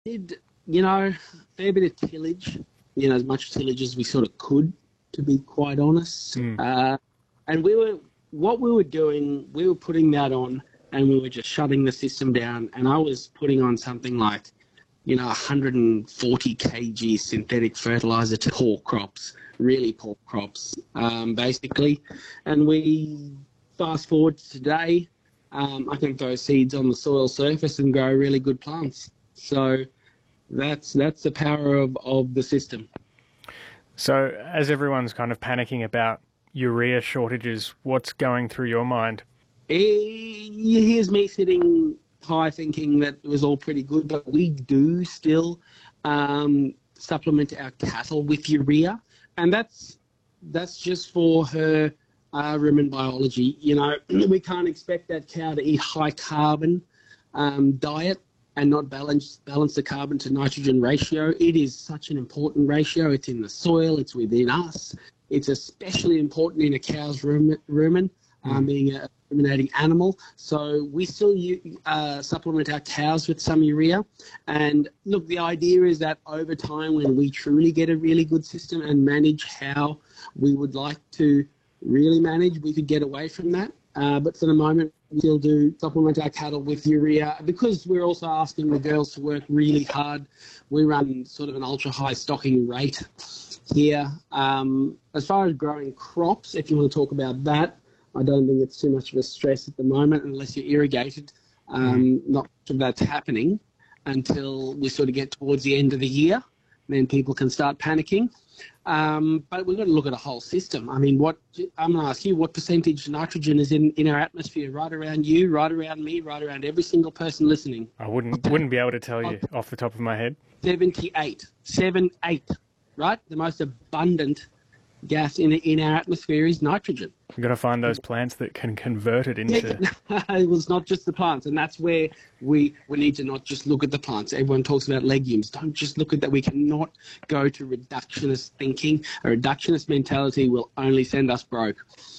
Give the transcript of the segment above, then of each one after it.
Did, you know, a fair bit of tillage, as much tillage as we sort of could, to be quite honest. And what we were doing, we were putting that on and we were just shutting the system down. And I was putting on something like, 140 kg synthetic fertilizer to poor crops, really poor crops, basically. And we fast forward to today, I can throw seeds on the soil surface and grow really good plants. So that's the power of the system. So as everyone's kind of panicking about urea shortages, what's going through your mind? Here's me sitting high thinking that it was all pretty good, but we do still supplement our cattle with urea, and that's just for her rumen biology. We can't expect that cow to eat high carbon diet and not balance the carbon to nitrogen ratio. It is such an important ratio. It's in the soil, it's within us. It's especially important in a cow's rumen, being a ruminating animal. So we still supplement our cows with some urea. And look, the idea is that over time, when we truly get a really good system and manage how we would like to really manage, we could get away from that. But for the moment, we still do supplement our cattle with urea because we're also asking the girls to work really hard. We run sort of an ultra-high stocking rate here. As far as growing crops, if you want to talk about that, I don't think it's too much of a stress at the moment unless you're irrigated. Not much of that's happening until we sort of get towards the end of the year. Then people can start panicking. But we've got to look at a whole system. I mean, I'm going to ask you, what percentage nitrogen is in our atmosphere, right around you, right around me, right around every single person listening? I wouldn't be able to tell you off the top of my head. 78, right? The most abundant gas in our atmosphere is nitrogen. We've got to find those plants that can convert it into... It was not just the plants, and that's where we need to not just look at the plants. Everyone talks about legumes. Don't just look at that. We cannot go to reductionist thinking. A reductionist mentality will only send us broke.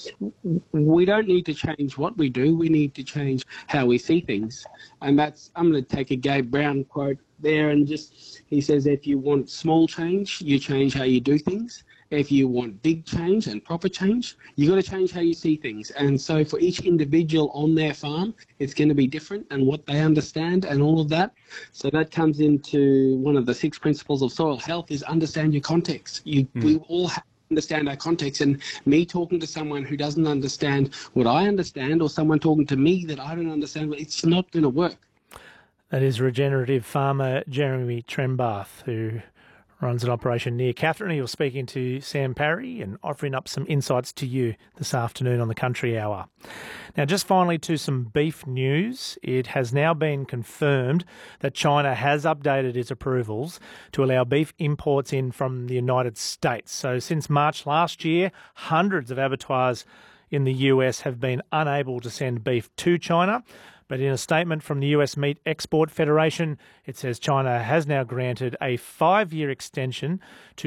We don't need to change what we do. We need to change how we see things. And I'm going to take a Gabe Brown quote there, and he says, if you want small change, you change how you do things. If you want big change and proper change, you got to change how you see things. And so for each individual on their farm, it's going to be different and what they understand and all of that. So that comes into one of the 6 principles of soil health is understand your context. We all have to understand our context, and me talking to someone who doesn't understand what I understand or someone talking to me that I don't understand, it's not going to work. That is regenerative farmer Jeremy Trembath, who runs an operation near Katherine. He was speaking to Sam Parry and offering up some insights to you this afternoon on the Country Hour. Now, just finally to some beef news. It has now been confirmed that China has updated its approvals to allow beef imports in from the United States. So since March last year, hundreds of abattoirs in the US have been unable to send beef to China. But in a statement from the US Meat Export Federation, it says China has now granted a 5-year extension to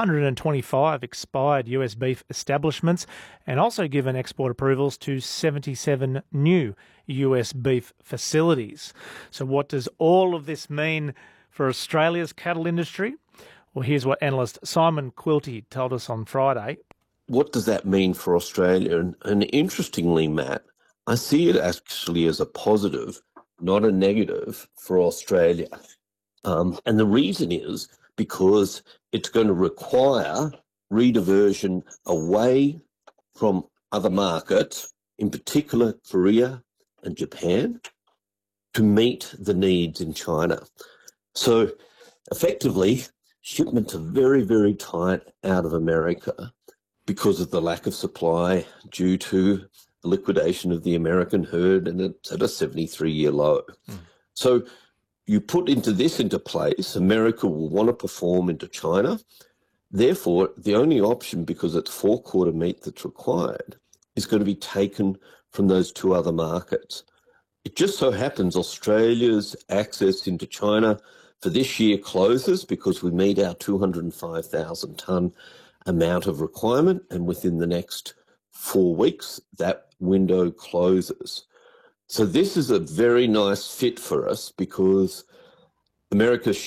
425 expired US beef establishments and also given export approvals to 77 new US beef facilities. So what does all of this mean for Australia's cattle industry? Well, here's what analyst Simon Quilty told us on Friday. What does that mean for Australia? And interestingly, Matt, I see it actually as a positive, not a negative for Australia. And the reason is because it's going to require rediversion away from other markets, in particular Korea and Japan, to meet the needs in China. So effectively, shipments are very, very tight out of America because of the lack of supply due to the liquidation of the American herd, and it's at a 73-year low. So you put into place, America will want to perform into China. Therefore, the only option, because it's forequarter meat that's required, is going to be taken from those 2 other markets. It just so happens Australia's access into China for this year closes because we meet our 205,000 tonne amount of requirement, and within the next 4 weeks, that window closes. So this is a very nice fit for us because America's